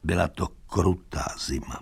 Byla to krutá zima.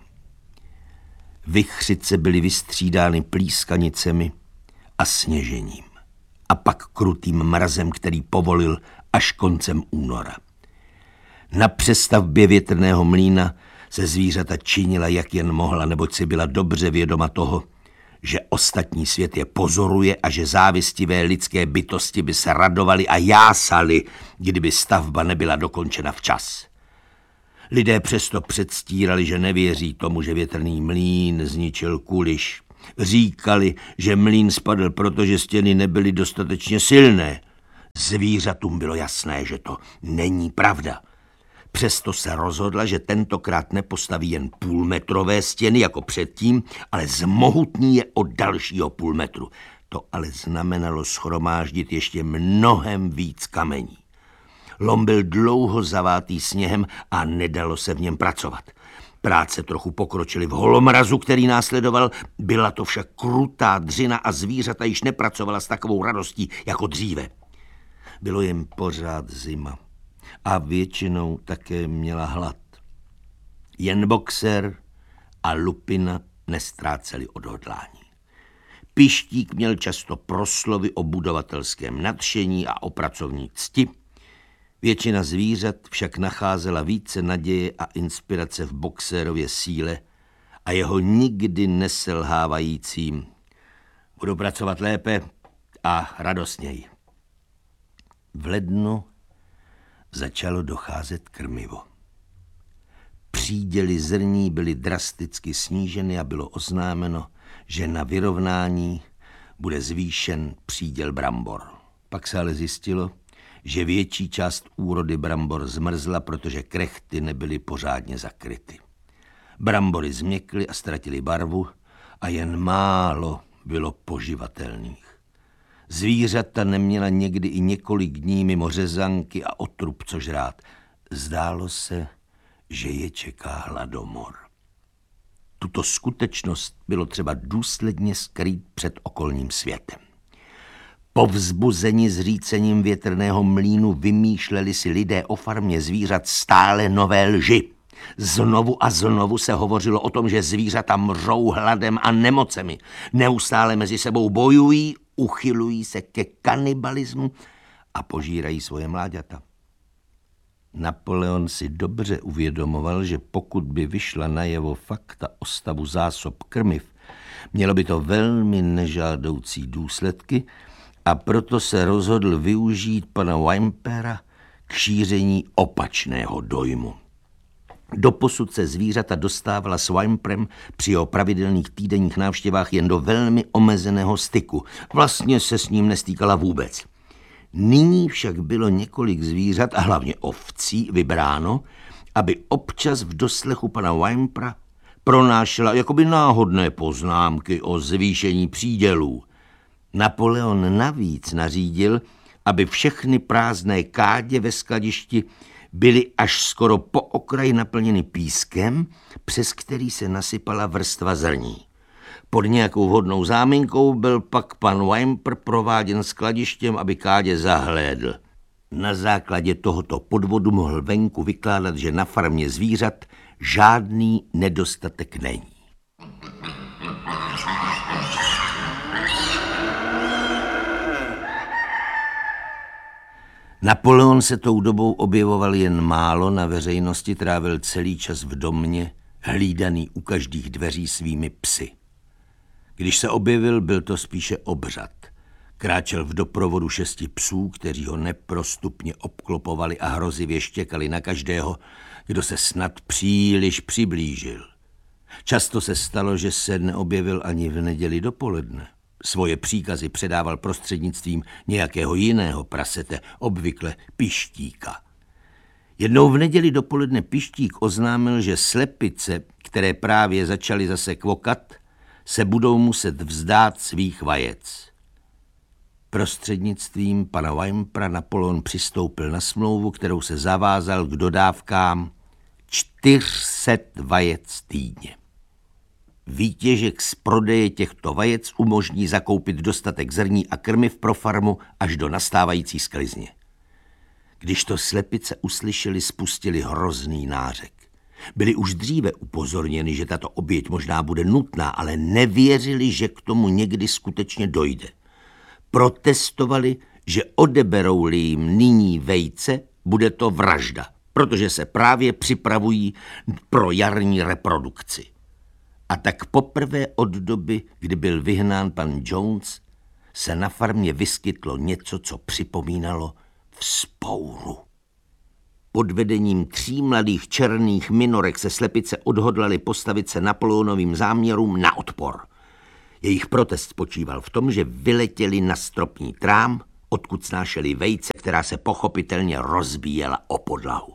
Vichřice byly vystřídány plískanicemi a sněžením. A pak krutým mrazem, který povolil až koncem února. Na přestavbě větrného mlýna se zvířata činila, jak jen mohla, neboť si byla dobře vědoma toho, že ostatní svět je pozoruje a že závistivé lidské bytosti by se radovaly a jásali, kdyby stavba nebyla dokončena včas. Lidé přesto předstírali, že nevěří tomu, že větrný mlýn zničil Kuliš. Říkali, že mlýn spadl, protože stěny nebyly dostatečně silné. Zvířatům bylo jasné, že to není pravda. Přesto se rozhodla, že tentokrát nepostaví jen půlmetrové stěny jako předtím, ale zmohutní je o dalšího půl metru. To ale znamenalo shromáždit ještě mnohem víc kamení. Lom byl dlouho zavátý sněhem a nedalo se v něm pracovat. Práce trochu pokročily v holomrazu, který následoval. Byla to však krutá dřina a zvířata již nepracovala s takovou radostí jako dříve. Bylo jim pořád zima a většinou také měla hlad. Jen Boxer a Lupina nestráceli odhodlání. Pištík měl často proslovy o budovatelském nadšení a o pracovní cti. Většina zvířat však nacházela více naděje a inspirace v Boxerově síle a jeho nikdy neselhávajícím "budu pracovat lépe a radostněji". V lednu začalo docházet krmivo. Příděly zrní byly drasticky sníženy a bylo oznámeno, že na vyrovnání bude zvýšen příděl brambor. Pak se ale zjistilo, že větší část úrody brambor zmrzla, protože krechty nebyly pořádně zakryty. Brambory změkly a ztratily barvu a jen málo bylo poživatelných. Zvířata neměla někdy i několik dní mimo řezanky a otrub co žrát. Zdálo se, že je čeká hladomor. Tuto skutečnost bylo třeba důsledně skrýt před okolním světem. Povzbuzeni zřícením větrného mlýnu vymýšleli si lidé o farmě zvířat stále nové lži. Znovu a znovu se hovořilo o tom, že zvířata mřou hladem a nemocemi. Neustále mezi sebou bojují, uchylují se ke kanibalismu a požírají svoje mláďata. Napoleon si dobře uvědomoval, že pokud by vyšla najevo fakta o stavu zásob krmiv, mělo by to velmi nežádoucí důsledky a proto se rozhodl využít pana Wimpera k šíření opačného dojmu. Doposud se zvířata dostávala s Wimprem při jeho pravidelných týdenních návštěvách jen do velmi omezeného styku. Vlastně se s ním nestýkala vůbec. Nyní však bylo několik zvířat a hlavně ovcí vybráno, aby občas v doslechu pana Wimpera pronášela jakoby náhodné poznámky o zvýšení přídělů. Napoleon navíc nařídil, aby všechny prázdné kádě ve skladišti byly až skoro po okraji naplněny pískem, přes který se nasypala vrstva zrní. Pod nějakou vhodnou záminkou byl pak pan Wimper prováděn skladištěm, aby kádě zahlédl. Na základě tohoto podvodu mohl venku vykládat, že na farmě zvířat žádný nedostatek není. Napoleon se tou dobou objevoval jen málo na veřejnosti, trávil celý čas v domě, hlídaný u každých dveří svými psy. Když se objevil, byl to spíše obřad. Kráčel v doprovodu 6 psů, kteří ho neprostupně obklopovali a hrozivě štěkali na každého, kdo se snad příliš přiblížil. Často se stalo, že se neobjevil ani v neděli dopoledne. Svoje příkazy předával prostřednictvím nějakého jiného prasete, obvykle Pištíka. Jednou v neděli dopoledne Pištík oznámil, že slepice, které právě začaly zase kvokat, se budou muset vzdát svých vajec. Prostřednictvím pana Wimpera Napoleon přistoupil na smlouvu, kterou se zavázal k dodávkám 400 vajec týdně. Výtěžek z prodeje těchto vajec umožní zakoupit dostatek zrní a krmiv pro farmu až do nastávající sklizně. Když to slepice uslyšeli, spustili hrozný nářek. Byli už dříve upozorněni, že tato oběť možná bude nutná, ale nevěřili, že k tomu někdy skutečně dojde. Protestovali, že odeberou-li jim nyní vejce, bude to vražda, protože se právě připravují pro jarní reprodukci. A tak poprvé od doby, kdy byl vyhnán pan Jones, se na farmě vyskytlo něco, co připomínalo vzpouru. Pod vedením 3 mladých černých minorek se slepice odhodlali postavit se Napoleonovým záměrům na odpor. Jejich protest spočíval v tom, že vyletěli na stropní trám, odkud snášeli vejce, která se pochopitelně rozbíjela o podlahu.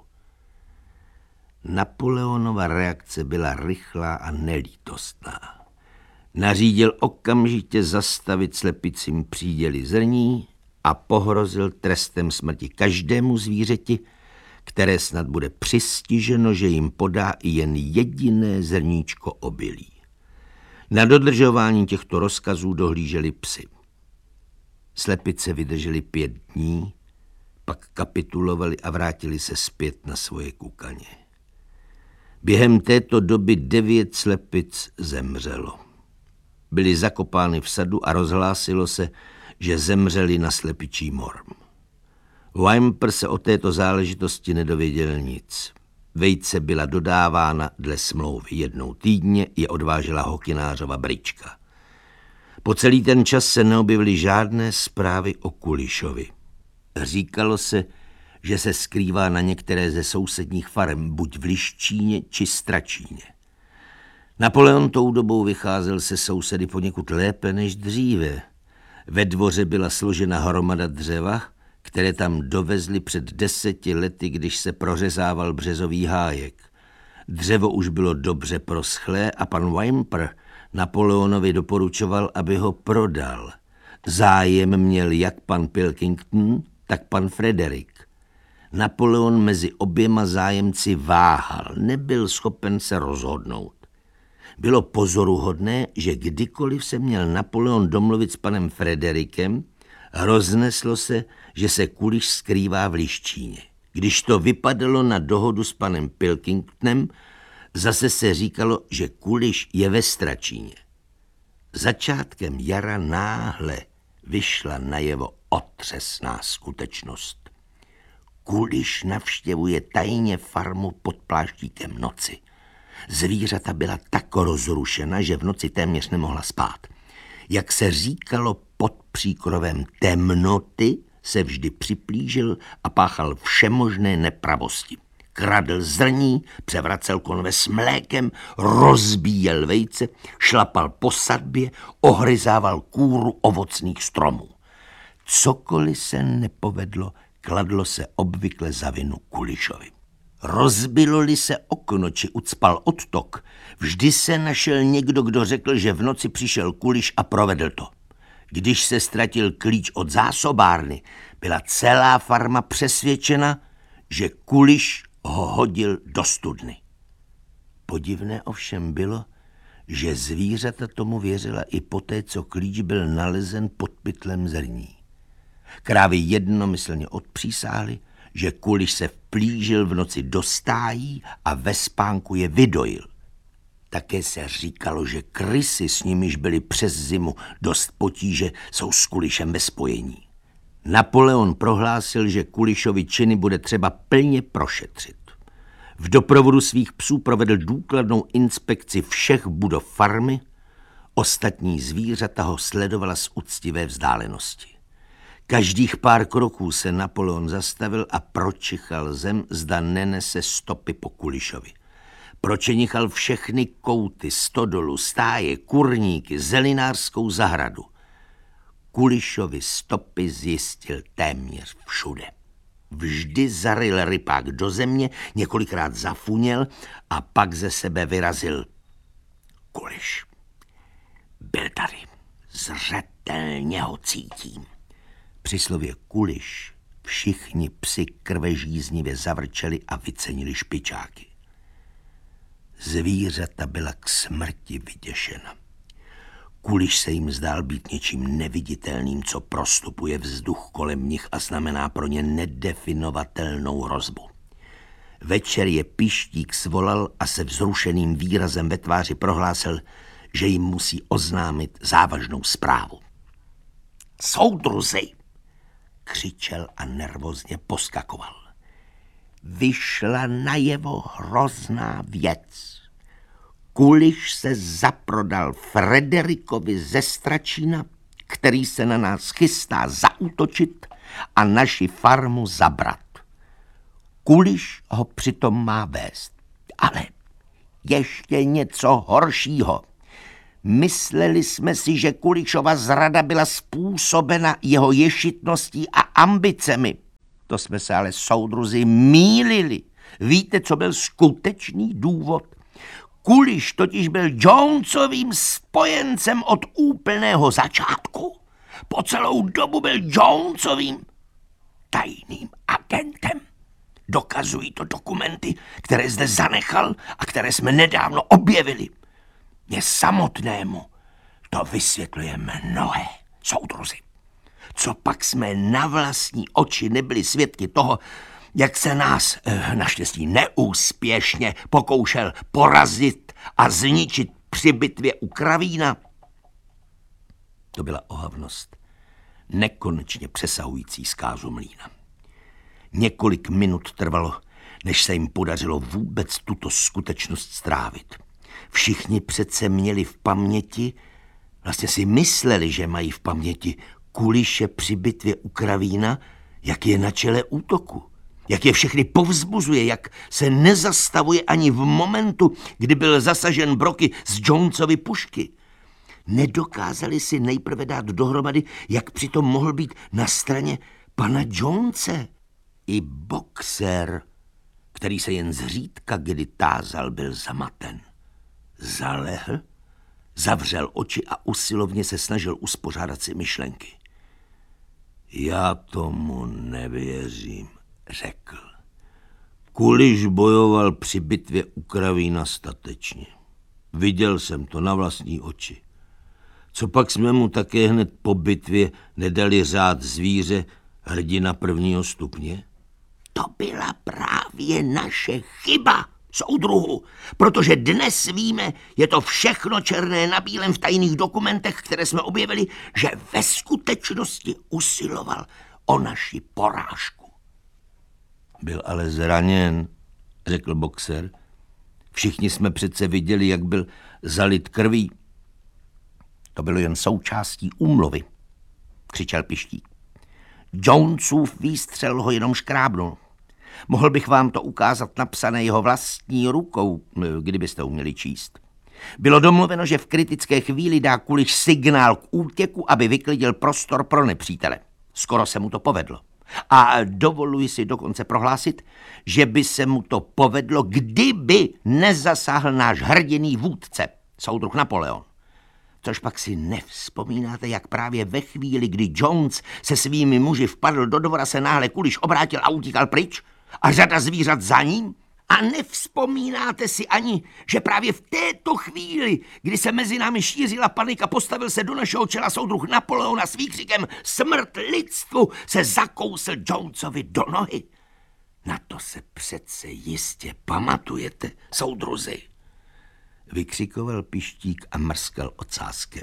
Napoleonova reakce byla rychlá a nelítostná. Nařídil okamžitě zastavit slepicím příděly zrní a pohrozil trestem smrti každému zvířeti, které snad bude přistiženo, že jim podá i jen jediné zrníčko obilí. Na dodržování těchto rozkazů dohlíželi psi. Slepice vydrželi 5 dní, pak kapitulovali a vrátili se zpět na svoje kukaně. Během této doby 9 slepic zemřelo. Byly zakopány v sadu a rozhlásilo se, že zemřeli na slepičí mor. Whymper se o této záležitosti nedověděl nic. Vejce byla dodávána dle smlouvy. 1 týdně je odvážela hokynářova brička. Po celý ten čas se neobjevily žádné zprávy o Kulišovi. Říkalo se, že se skrývá na některé ze sousedních farem, buď v Liščíně či Stračíně. Napoleon tou dobou vycházel se sousedy poněkud lépe než dříve. Ve dvoře byla složena hromada dřeva, které tam dovezli před 10 lety, když se prořezával březový hájek. Dřevo už bylo dobře proschlé a pan Whymper Napoleonovi doporučoval, aby ho prodal. Zájem měl jak pan Pilkington, tak pan Frederick. Napoleon mezi oběma zájemci váhal, nebyl schopen se rozhodnout. Bylo pozoruhodné, že kdykoliv se měl Napoleon domluvit s panem Frederickem, rozneslo se, že se Kuliš skrývá v Liščíně. Když to vypadalo na dohodu s panem Pilkingtonem, zase se říkalo, že Kuliš je ve Stračíně. Začátkem jara náhle vyšla najevo otřesná skutečnost. Kuliš navštěvuje tajně farmu pod pláštíkem noci. Zvířata byla tak rozrušena, že v noci téměř nemohla spát. Jak se říkalo pod příkrovem temnoty, se vždy připlížil a páchal všemožné nepravosti. Kradl zrní, převracel konve s mlékem, rozbíjel vejce, šlapal po sadbě, ohryzával kůru ovocných stromů. Cokoliv se nepovedlo, kladlo se obvykle za vinu Kulišovi. Rozbilo-li se okno či ucpal odtok, vždy se našel někdo, kdo řekl, že v noci přišel Kuliš a provedl to. Když se ztratil klíč od zásobárny, byla celá farma přesvědčena, že Kuliš ho hodil do studny. Podivné ovšem bylo, že zvířata tomu věřila i poté, co klíč byl nalezen pod pytlem zrní. Krávy jednomyslně odpřísáhly, že Kuliš se vplížil v noci do stájí a ve spánku je vydojil. Také se říkalo, že krysy, s nimiž byly přes zimu dost potíže, jsou s Kulišem ve spojení. Napoleon prohlásil, že Kulišovi činy bude třeba plně prošetřit. V doprovodu svých psů provedl důkladnou inspekci všech budov farmy, ostatní zvířata ho sledovala z úctivé vzdálenosti. Každých pár kroků se Napoleon zastavil a pročichal zem, zda nenese stopy po Kulišovi. Pročenichal všechny kouty, stodolu, stáje, kurníky, zelinářskou zahradu. Kulišovi stopy zjistil téměř všude. Vždy zaryl rypák do země, několikrát zafuněl a pak ze sebe vyrazil. Kuliš. Byl tady. Zřetelně ho cítím. Při slově Kuliš všichni psi krvežíznivě zavrčeli a vycenili špičáky. Zvířata byla k smrti vyděšena. Kuliš se jim zdál být něčím neviditelným, co prostupuje vzduch kolem nich a znamená pro ně nedefinovatelnou hrozbu. Večer je Pištík svolal a se vzrušeným výrazem ve tváři prohlásil, že jim musí oznámit závažnou zprávu. Soudruzi, křičel a nervózně poskakoval. Vyšla najevo hrozná věc. Kuliš se zaprodal Frederikovi ze Stračína, který se na nás chystá zaútočit a naši farmu zabrat. Kuliš ho přitom má vést. Ale ještě něco horšího. Mysleli jsme si, že Kulišova zrada byla způsobena jeho ješitností a ambicemi. To jsme se ale, soudruzi, mýlili. Víte, co byl skutečný důvod? Kuliš totiž byl Jonesovým spojencem od úplného začátku. Po celou dobu byl Jonesovým tajným agentem. Dokazují to dokumenty, které zde zanechal a které jsme nedávno objevili. Mně samotnému to vysvětluje mnohé, soudruzi. Co pak jsme na vlastní oči nebyli svědky toho, jak se nás, naštěstí neúspěšně, pokoušel porazit a zničit při bitvě u Kravína. To byla ohavnost, nekonečně přesahující zkázu mlýna. Několik minut trvalo, než se jim podařilo vůbec tuto skutečnost strávit. Všichni přece měli v paměti, vlastně si mysleli, že mají v paměti Kuliše při bitvě u Kravína, jak je na čele útoku, jak je všechny povzbuzuje, jak se nezastavuje ani v momentu, kdy byl zasažen Broky z Jonesovy pušky. Nedokázali si nejprve dát dohromady, jak přitom mohl být na straně pana Jonese. I boxer, který se jen zřídka kdy tázal, byl zamaten. Zalehl, zavřel oči a usilovně se snažil uspořádat si myšlenky. Já tomu nevěřím, řekl. Kuliš bojoval při bitvě u Kravína statečně. Viděl jsem to na vlastní oči. Co pak jsme mu také hned po bitvě nedali řád zvíře hrdina prvního stupně? To byla právě naše chyba, soudruhu, protože dnes víme, je to všechno černé na bílém v tajných dokumentech, které jsme objevili, že ve skutečnosti usiloval o naši porážku. Byl ale zraněn, řekl boxer. Všichni jsme přece viděli, jak byl zalit krví. To bylo jen součástí úmluvy, křičel Pištík. Jonesův výstřel ho jenom škrábnul. Mohl bych vám to ukázat napsané jeho vlastní rukou, kdybyste uměli číst. Bylo domluveno, že v kritické chvíli dá Kuliš signál k útěku, aby vyklidil prostor pro nepřítele. Skoro se mu to povedlo. A dovoluji si dokonce prohlásit, že by se mu to povedlo, kdyby nezasáhl náš hrdinný vůdce, soudruh Napoleon. Což pak si nevzpomínáte, jak právě ve chvíli, kdy Jones se svými muži vpadl do dvora, se náhle Kuliš obrátil a utíkal pryč a řada zvířat za ním? A nevzpomínáte si ani, že právě v této chvíli, kdy se mezi námi šířila panika, postavil se do našeho čela soudruh Napoleon a s výkřikem smrt lidstvu se zakousl Jonesovi do nohy? Na to se přece jistě pamatujete, soudruzi. Vykřikoval Pištík a mrskal ocáskem.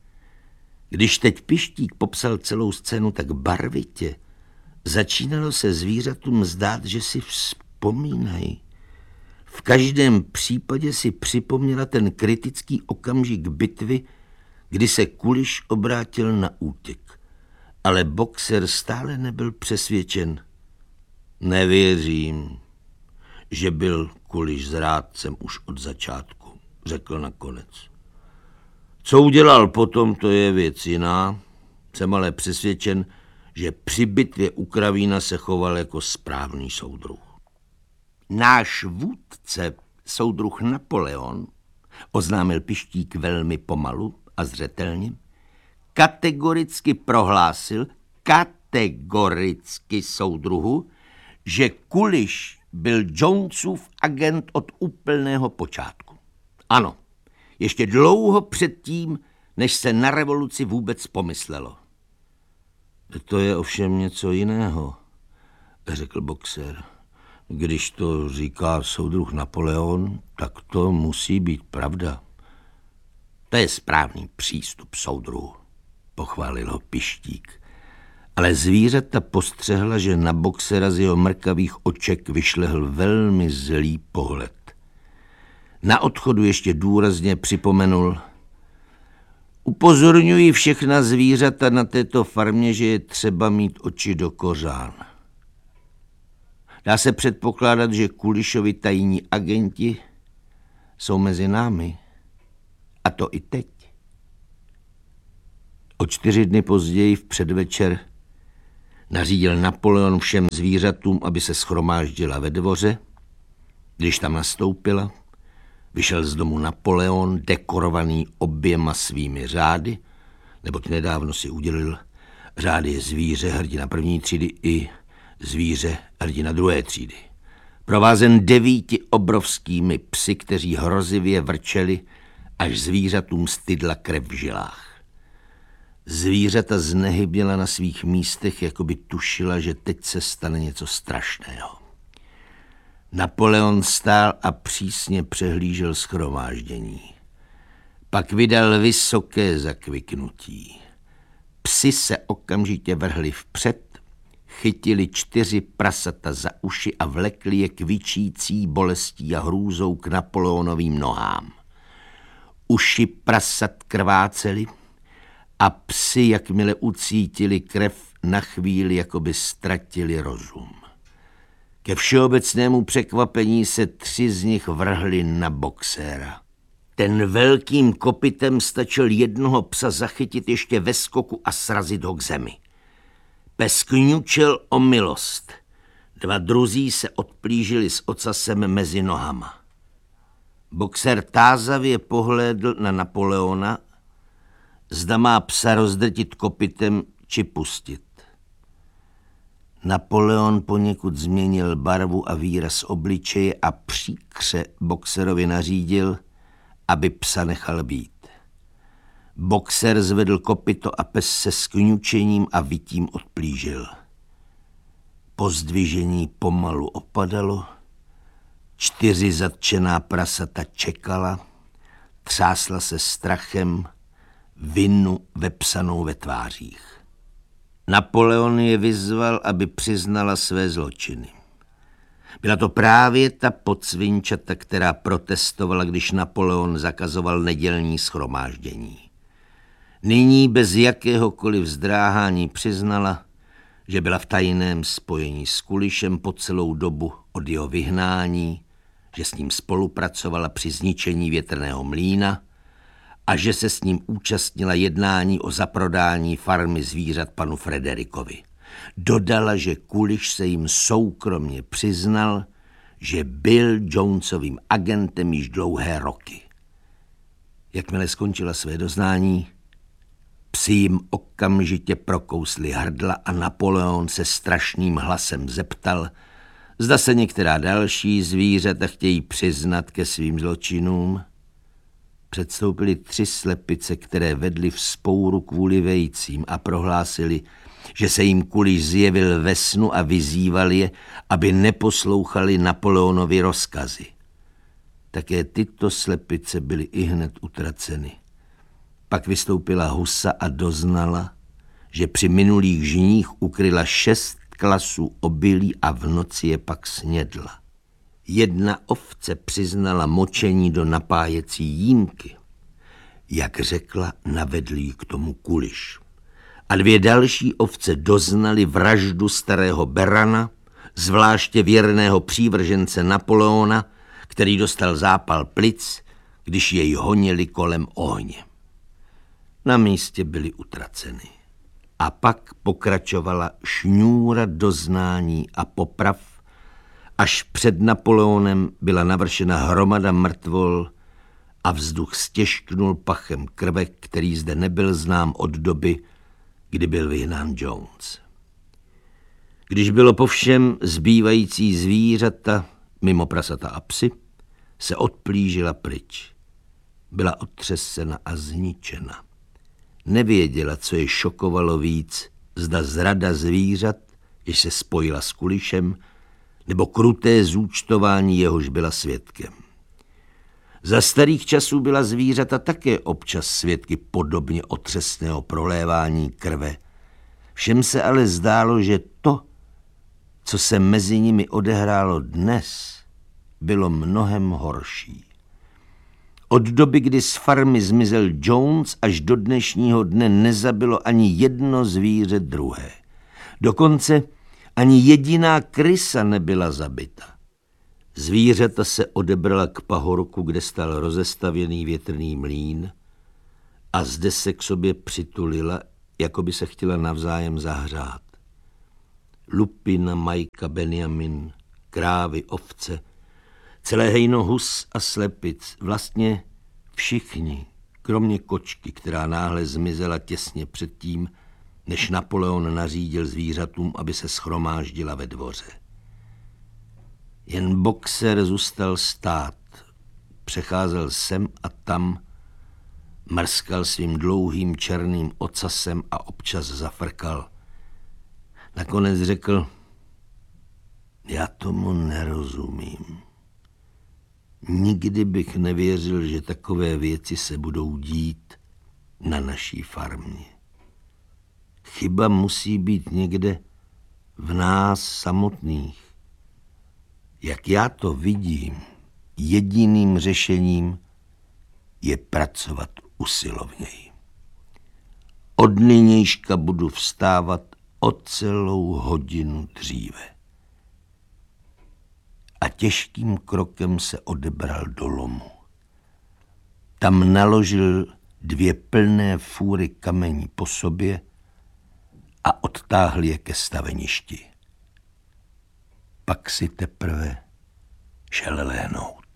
Když teď Pištík popsal celou scénu tak barvitě, začínalo se zvířatům zdát, že si vzpomínají. V každém případě si připomněla ten kritický okamžik bitvy, kdy se Kuliš obrátil na útěk. Ale boxer stále nebyl přesvědčen. Nevěřím, že byl Kuliš zrádcem už od začátku, řekl nakonec. Co udělal potom, to je věc jiná. Jsem ale přesvědčen, že při bitvě u Kravína se choval jako správný soudruh. Náš vůdce, soudruh Napoleon, oznámil Pištík velmi pomalu a zřetelně, kategoricky prohlásil, soudruhu, že Kuliš byl Jonesův agent od úplného počátku. Ano, ještě dlouho předtím, než se na revoluci vůbec pomyslelo. To je ovšem něco jiného, řekl boxer. Když to říká soudruh Napoleon, tak to musí být pravda. To je správný přístup, soudruhu, pochválil ho Pištík. Ale zvířata postřehla, že na boxera z jeho mrkavých oček vyšlehl velmi zlý pohled. Na odchodu ještě důrazně připomenul: upozorňuji všechna zvířata na této farmě, že je třeba mít oči do kořán. Dá se předpokládat, že Kulišovi tajní agenti jsou mezi námi. A to i teď. O 4 dny později v předvečer nařídil Napoleon všem zvířatům, aby se shromáždila ve dvoře. Když tam nastoupila, vyšel z domu Napoleon, dekorovaný oběma svými řády, neboť nedávno si udělil řády zvíře hrdina první třídy i zvíře hrdina druhé třídy. Provázen 9 obrovskými psy, kteří hrozivě vrčeli, až zvířatům stydla krev v žilách. Zvířata znehybněla na svých místech, jako by tušila, že teď se stane něco strašného. Napoleon stál a přísně přehlížel shromáždění. Pak vydal vysoké zakviknutí. Psi se okamžitě vrhli vpřed, chytili 4 prasata za uši a vlekli je kvičící bolestí a hrůzou k Napoleonovým nohám. Uši prasat krvácely a psi, jakmile ucítili krev, na chvíli jakoby ztratili rozum. Ke všeobecnému překvapení se 3 z nich vrhli na boxéra. Ten velkým kopitem stačil jednoho psa zachytit ještě ve skoku a srazit ho k zemi. Pes kňučel o milost. 2 druzí se odplížili s ocasem mezi nohama. Boxer tázavě pohlédl na Napoleona, zda má psa rozdrtit kopitem či pustit. Napoleon poněkud změnil barvu a výraz obličeje a příkře boxerovi nařídil, aby psa nechal být. Boxer zvedl kopyto a pes se skňučením a vytím odplížil. Po zdvižení pomalu opadalo, 4 zatčená prasata čekala, třásla se strachem, vinu vepsanou ve tvářích. Napoleon je vyzval, aby přiznala své zločiny. Byla to právě ta podsvinčata, která protestovala, když Napoleon zakazoval nedělní shromáždění. Nyní bez jakéhokoliv zdráhání přiznala, že byla v tajném spojení s Kulišem po celou dobu od jeho vyhnání, že s ním spolupracovala při zničení větrného mlýna a že se s ním účastnila jednání o zaprodání farmy zvířat panu Frederikovi. Dodala, že Kuliš se jim soukromně přiznal, že byl Jonesovým agentem již dlouhé roky. Jakmile skončila své doznání, psi jim okamžitě prokousli hrdla a Napoleon se strašným hlasem zeptal, zda se některá další zvířata chtějí přiznat ke svým zločinům. Předstoupily 3 slepice, které vedly vzpouru kvůli vejcím a prohlásili, že se jim Kuliš zjevil ve snu a vyzýval je, aby neposlouchali Napoleonovi rozkazy. Také tyto slepice byly ihned utraceny. Pak vystoupila husa a doznala, že při minulých žních ukryla 6 klasů obilí a v noci je pak snědla. 1 ovce přiznala močení do napájecí jímky. Jak řekla, navedl jí k tomu Kuliš. A 2 další ovce doznaly vraždu starého berana, zvláště věrného přívržence Napoleona, který dostal zápal plic, když jej honili kolem ohně. Na místě byly utraceny. A pak pokračovala šňůra doznání a poprav, až před Napoleonem byla navršena hromada mrtvol a vzduch stěžknul pachem krve, který zde nebyl znám od doby, kdy byl vyhnán Jones. Když bylo po všem, zbývající zvířata, mimo prasata a psy, se odplížila pryč. Byla otřesena a zničena. Nevěděla, co je šokovalo víc, zda zrada zvířat, jež se spojila s Kulišem, nebo kruté zúčtování, jehož byla svědkem. Za starých časů byla zvířata také občas svědky podobně otřesného prolévání krve. Všem se ale zdálo, že to, co se mezi nimi odehrálo dnes, bylo mnohem horší. Od doby, kdy z farmy zmizel Jones, až do dnešního dne nezabilo ani jedno zvíře druhé. Dokonce ani jediná krysa nebyla zabita. Zvířata se odebrala k pahorku, kde stál rozestavěný větrný mlýn, a zde se k sobě přitulila, jako by se chtěla navzájem zahřát. Lupina, Majka, Benjamin, krávy, ovce, celé hejno hus a slepic, vlastně všichni, kromě kočky, která náhle zmizela těsně předtím, než Napoleon nařídil zvířatům, aby se shromáždila ve dvoře. Jen boxer zůstal stát, přecházel sem a tam, mrskal svým dlouhým černým ocasem a občas zafrkal. Nakonec řekl: já tomu nerozumím. Nikdy bych nevěřil, že takové věci se budou dít na naší farmě. Chyba musí být někde v nás samotných. Jak já to vidím, jediným řešením je pracovat usilovněji. Od nynějška budu vstávat o celou hodinu dříve. A těžkým krokem se odebral do lomu. Tam naložil 2 plné fůry kamení po sobě a odtáhl je ke staveništi. Pak si teprve šel léhnout.